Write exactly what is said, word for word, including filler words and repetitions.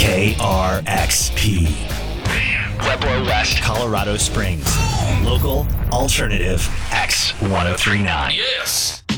K R X P. Pueblo West, Colorado Springs. Local, alternative, X ten thirty-nine. Yes.